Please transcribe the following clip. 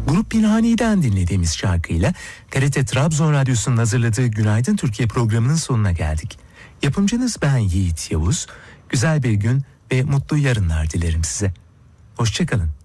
Grup Pinhani'den dinlediğimiz şarkıyla TRT Trabzon Radyosu'nun hazırladığı Günaydın Türkiye programının sonuna geldik. Yapımcınız ben Yiğit Yavuz. Güzel bir gün ve mutlu yarınlar dilerim size. Hoşça kalın.